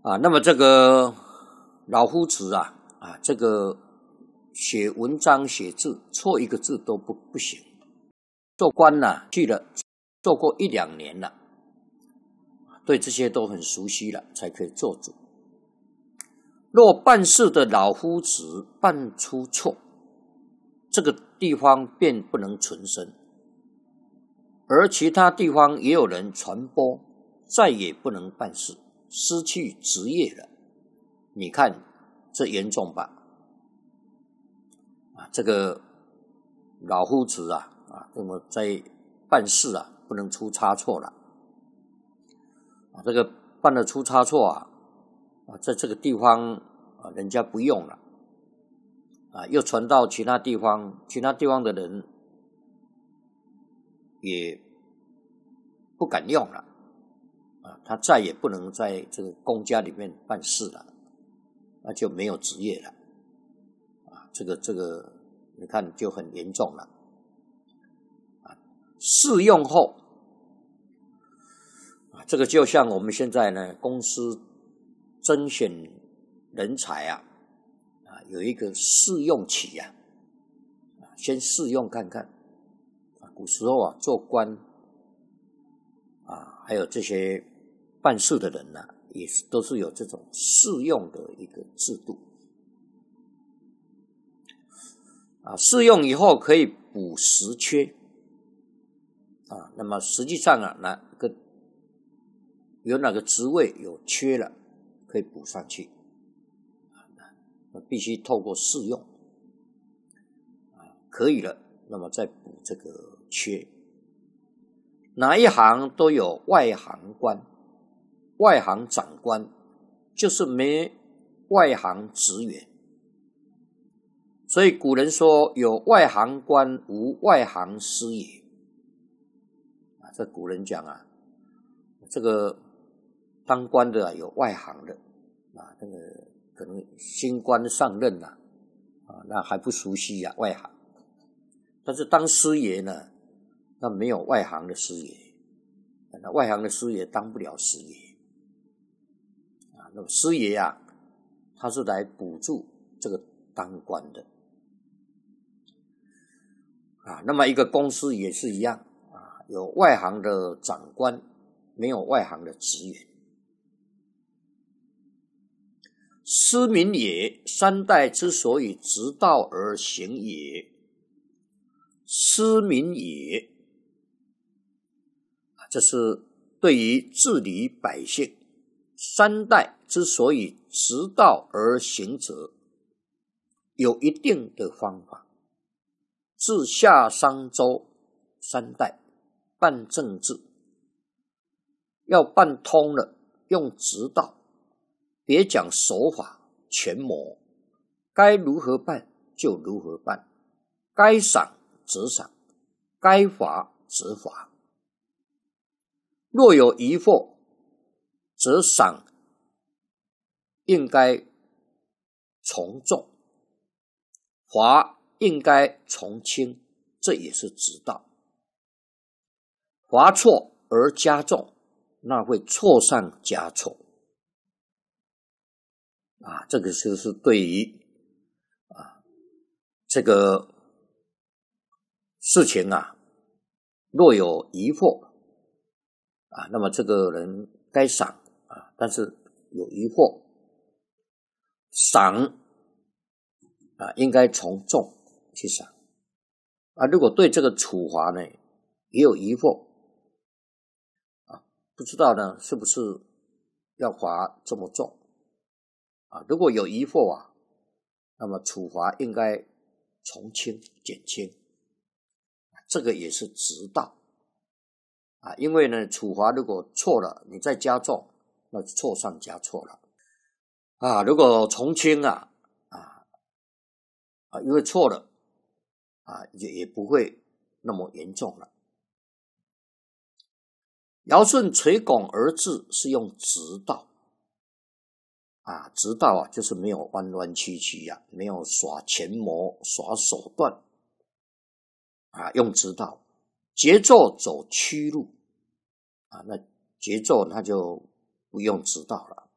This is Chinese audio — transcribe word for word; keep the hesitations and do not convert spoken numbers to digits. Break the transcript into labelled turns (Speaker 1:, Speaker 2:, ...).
Speaker 1: 啊，那么这个老夫子啊，啊，这个写文章写字错一个字都不不行。做官呢、啊，去了做过一两年了，对这些都很熟悉了，才可以做主。若办事的老夫子办出错，这个地方便不能存身，而其他地方也有人传播，再也不能办事，失去职业了。你看这严重吧？啊，这个老夫子啊，啊，那么在办事啊，不能出差错了。啊，这个办了出差错啊，啊，在这个地方啊，人家不用了，啊，又传到其他地方，其他地方的人也不敢用了，啊，他再也不能在这个公家里面办事了，那就没有职业了，啊，这个这个你看就很严重了，啊，试用后。这个就像我们现在呢，公司甄选人才啊，啊有一个试用期啊，啊先试用看看。啊，古时候啊，做官啊，还有这些办事的人呢、啊，也是都是有这种试用的一个制度。啊，试用以后可以补实缺。啊，那么实际上啊，哪个有哪个职位有缺了，可以补上去，必须透过试用，可以了，那么再补这个缺。哪一行都有外行官，外行长官，就是没外行职员。所以古人说有外行官，无外行师也。啊，这古人讲啊，这个当官的、啊、有外行的啊，那个可能新官上任了 啊, 啊，那还不熟悉呀、啊、外行。但是当师爷呢，那没有外行的师爷，那外行的师爷当不了师爷啊。那么师爷啊，他是来补助这个当官的啊。那么一个公司也是一样啊，有外行的长官，没有外行的职员。师民也，三代之所以直道而行也。师民也，这是对于治理百姓，三代之所以直道而行者，有一定的方法。自夏商周三代办政治，要办通了，用直道，别讲手法权谋，该如何办就如何办，该赏则赏，该罚则罚。若有疑惑，则赏应该从重，罚应该从轻，这也是直道。罚错而加重，那会错上加错。啊，这个就是对于啊这个事情啊，若有疑惑啊，那么这个人该赏啊，但是有疑惑，赏啊应该从重去赏啊。如果对这个处罚呢也有疑惑啊，不知道呢是不是要罚这么重啊？如果有疑惑啊，那么处罚应该从轻减轻，这个也是直道啊。因为呢，处罚如果错了，你再加重，那就错上加错了啊。如果从轻啊啊啊，因为错了啊，也也不会那么严重了。尧舜垂拱而治是用直道啊，直道啊，就是没有弯弯曲曲啊，没有耍权谋、耍手段啊，用直道。节奏走曲路啊，那节奏他就不用直道了。